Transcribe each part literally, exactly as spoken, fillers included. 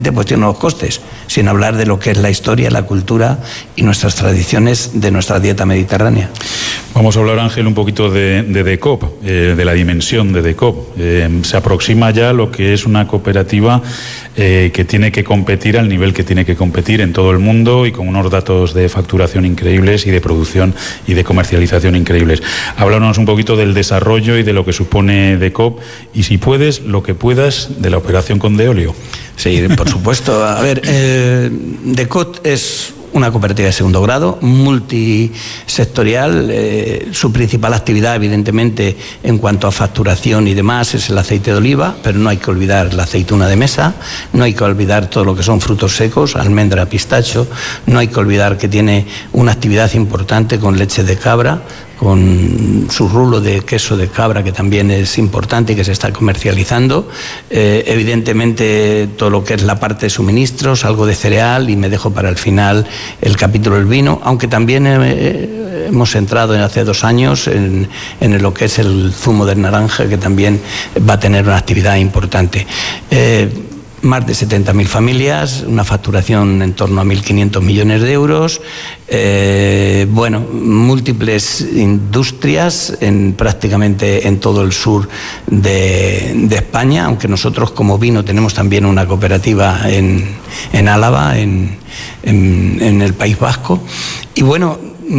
pues tiene unos costes, sin hablar de lo que es la historia, la cultura y nuestras tradiciones de nuestra dieta mediterránea. Vamos a hablar, Ángel, un poquito de, de DECOOP, eh, de la dimensión de DECOOP. Eh, se aproxima ya lo que es una cooperativa eh, que tiene que competir al nivel que tiene que competir en todo el mundo y con unos datos de facturación increíbles y de producción y de comercialización increíbles. Háblanos un poquito del desarrollo y de lo que supone DECOOP y, si puedes, lo que puedas de la operación con Deolio. Sí, por supuesto. A ver, eh, DECOOP es una cooperativa de segundo grado, multisectorial. Eh, su principal actividad, evidentemente, en cuanto a facturación y demás, es el aceite de oliva, pero no hay que olvidar la aceituna de mesa, no hay que olvidar todo lo que son frutos secos, almendra, pistacho, no hay que olvidar que tiene una actividad importante con leche de cabra, con su rulo de queso de cabra, que también es importante y que se está comercializando. Eh, evidentemente, todo lo que es la parte de suministros, algo de cereal, y me dejo para el final el capítulo del vino, aunque también eh, hemos entrado en hace dos años en, en lo que es el zumo de naranja, que también va a tener una actividad importante. Eh, Más de setenta mil familias, una facturación en torno a mil quinientos millones de euros, eh, bueno, múltiples industrias en prácticamente en todo el sur de, de España, aunque nosotros como vino tenemos también una cooperativa en, en Álava, en, en, en el País Vasco. Y bueno,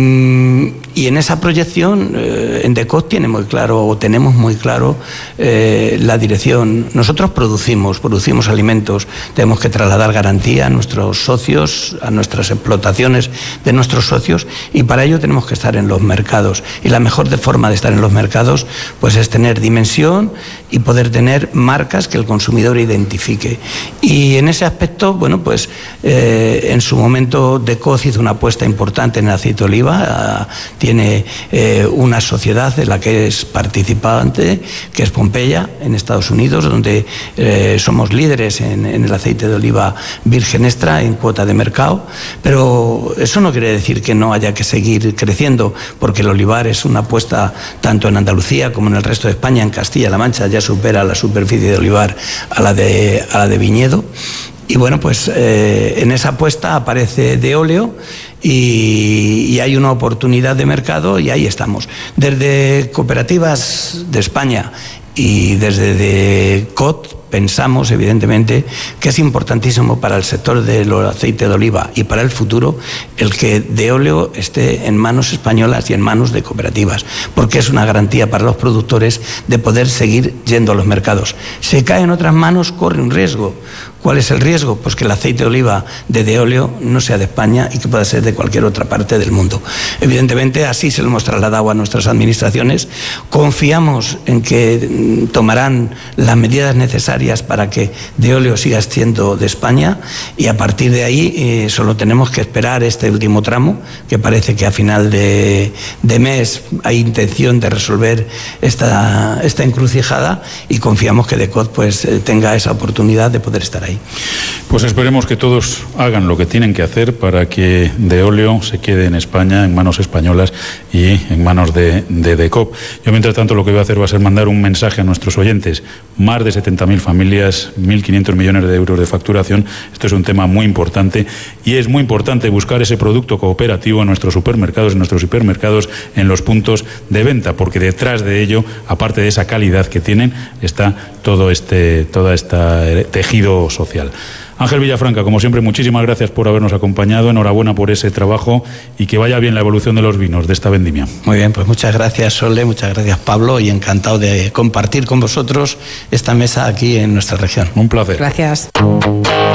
y en esa proyección, eh, en DECOOP tiene muy claro, o tenemos muy claro, eh, la dirección. Nosotros producimos, producimos alimentos, tenemos que trasladar garantía a nuestros socios, a nuestras explotaciones de nuestros socios, y para ello tenemos que estar en los mercados. Y la mejor forma de estar en los mercados, pues, es tener dimensión y poder tener marcas que el consumidor identifique. Y en ese aspecto, bueno, pues eh, en su momento DECOOP hizo una apuesta importante en el aceite de oliva. A, tiene eh, una sociedad de la que es participante, que es Pompeya, en Estados Unidos, donde eh, somos líderes en, en el aceite de oliva virgen extra en cuota de mercado. Pero eso no quiere decir que no haya que seguir creciendo, porque el olivar es una apuesta tanto en Andalucía como en el resto de España. En Castilla-La Mancha ya supera la superficie de olivar a la de, a la de viñedo. Y bueno, pues eh, en esa apuesta aparece Deolio y, y hay una oportunidad de mercado, y ahí estamos. Desde Cooperativas de España y desde DECOOP pensamos, evidentemente, que es importantísimo para el sector del aceite de oliva y para el futuro el que Deolio esté en manos españolas y en manos de cooperativas, porque es una garantía para los productores de poder seguir yendo a los mercados. Si cae en otras manos, corre un riesgo. ¿Cuál es el riesgo? Pues que el aceite de oliva de Deolio no sea de España y que pueda ser de cualquier otra parte del mundo. Evidentemente, así se lo hemos trasladado a nuestras administraciones. Confiamos en que tomarán las medidas necesarias para que Deolio siga siendo de España, y a partir de ahí eh, solo tenemos que esperar este último tramo, que parece que a final de, de mes hay intención de resolver esta, esta encrucijada, y confiamos que DECOOP pues, tenga esa oportunidad de poder estar ahí. Pues esperemos que todos hagan lo que tienen que hacer para que Deolio se quede en España, en manos españolas y en manos de, de DECOOP. Yo, mientras tanto, lo que voy a hacer va a ser mandar un mensaje a nuestros oyentes. Más de setenta mil familias, mil quinientos millones de euros de facturación. Esto es un tema muy importante, y es muy importante buscar ese producto cooperativo en nuestros supermercados, en nuestros hipermercados, en los puntos de venta, porque detrás de ello, aparte de esa calidad que tienen, está todo este, todo este tejido social. Social. Ángel Villafranca, como siempre, muchísimas gracias por habernos acompañado. Enhorabuena por ese trabajo y que vaya bien la evolución de los vinos de esta vendimia. Muy bien, pues muchas gracias, Sole, muchas gracias, Pablo, y encantado de compartir con vosotros esta mesa aquí en nuestra región. Un placer. Gracias.